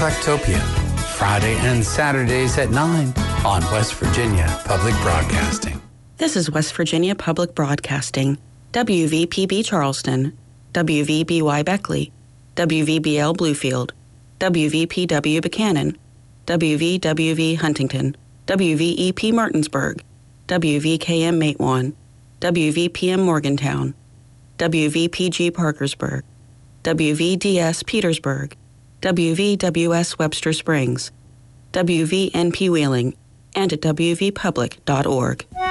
Tractopia, Friday and Saturdays at 9 on West Virginia Public Broadcasting. This is West Virginia Public Broadcasting, WVPB Charleston, WVBY Beckley, WVBL Bluefield, WVPW Buchanan, WVWV Huntington, WVEP Martinsburg, WVKM Matewan, WVPM Morgantown, WVPG Parkersburg, WVDS Petersburg, WVWS Webster Springs, WVNP Wheeling, and at WVpublic.org.